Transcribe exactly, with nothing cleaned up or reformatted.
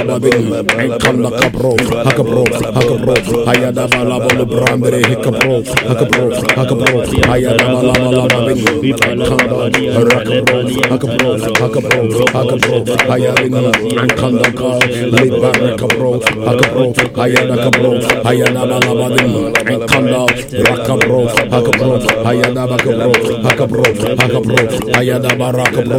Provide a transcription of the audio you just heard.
Kanda Capro, Hakapro, Hakapro, Ayada Balabolo Brandre, Hicapro, Hakapro, Hakapro, Ayada Balabala, Kanda, Rakapro, Hakapro, Hakapro, Hakapro, Ayadina, Kanda Car, Libara Capro, Hakapro, Ayada Capro, Ayada Balabadin, Kanda, Rakapro, Hakapro, Ayada Bakapro, Hakapro, Hakapro, Ayada Barakapro,